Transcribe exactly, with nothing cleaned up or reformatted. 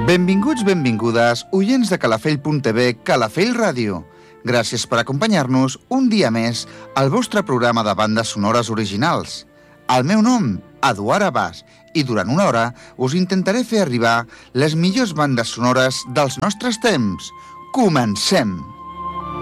Benvinguts, benvingudes, oients de calafell punt t v, Calafell Ràdio. Gràcies per acompanyar-nos un dia més al vostre programa de bandes sonores originals. El meu nom, Eduard Abbas, i durant una hora us intentaré fer arribar les millors bandes sonores dels nostres temps. Comencem!